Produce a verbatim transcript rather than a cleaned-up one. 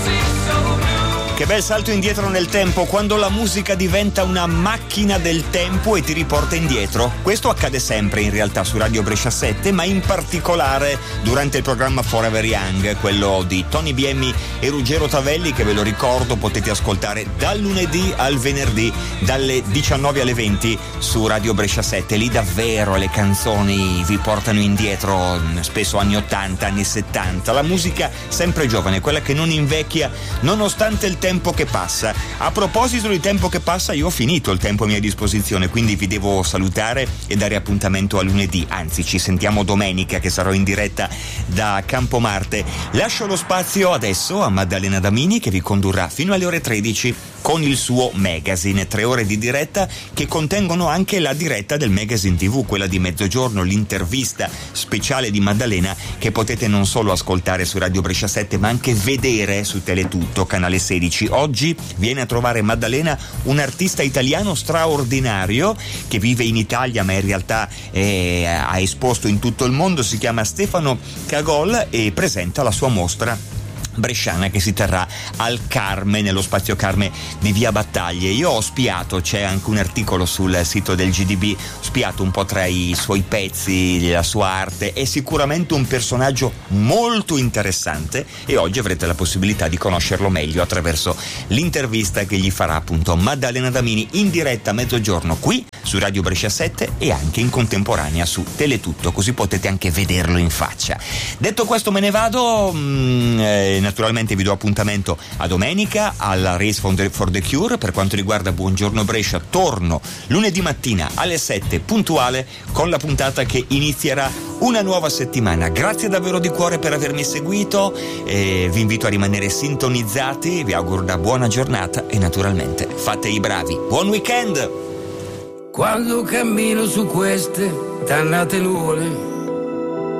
Che bel salto indietro nel tempo, quando la musica diventa una macchina del tempo e ti riporta indietro. Questo accade sempre in realtà su Radio Brescia sette, ma in particolare durante il programma Forever Young, quello di Tony Biemmi e Ruggero Tavelli, che ve lo ricordo potete ascoltare dal lunedì al venerdì dalle diciannove alle venti su Radio Brescia sette. Lì davvero le canzoni vi portano indietro, spesso anni ottanta, anni settanta. La musica sempre giovane, quella che non invecchia nonostante il tempo tempo che passa. A proposito di tempo che passa, io ho finito il tempo a mia disposizione, quindi vi devo salutare e dare appuntamento a lunedì, anzi ci sentiamo domenica che sarò in diretta da Campomarte. Lascio lo spazio adesso a Maddalena Damini, che vi condurrà fino alle ore tredici con il suo magazine, tre ore di diretta che contengono anche la diretta del magazine tivù, quella di mezzogiorno, l'intervista speciale di Maddalena che potete non solo ascoltare su Radio Brescia sette ma anche vedere su Teletutto, canale sedici. Oggi viene a trovare Maddalena un artista italiano straordinario che vive in Italia ma in realtà è, ha esposto in tutto il mondo, si chiama Stefano Cagol e presenta la sua mostra bresciana che si terrà al Carme, nello spazio Carme di Via Battaglie. Io ho spiato, c'è anche un articolo sul sito del G D B, ho spiato un po' tra i suoi pezzi, la sua arte. È sicuramente un personaggio molto interessante e oggi avrete la possibilità di conoscerlo meglio attraverso l'intervista che gli farà appunto Maddalena Damini in diretta a mezzogiorno qui su Radio Brescia sette e anche in contemporanea su Teletutto, così potete anche vederlo in faccia. Detto questo me ne vado, mh, eh, naturalmente vi do appuntamento a domenica alla Race for the, for the Cure. Per quanto riguarda Buongiorno Brescia torno lunedì mattina alle sette puntuale con la puntata che inizierà una nuova settimana. Grazie davvero di cuore per avermi seguito e vi invito a rimanere sintonizzati, vi auguro una buona giornata e naturalmente fate i bravi. Buon weekend! Quando cammino su queste dannate nuvole